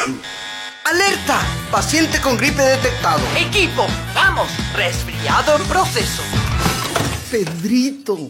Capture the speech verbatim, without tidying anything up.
¡Alerta! Paciente con gripe detectado. Equipo, vamos. Resfriado en proceso. Pedrito,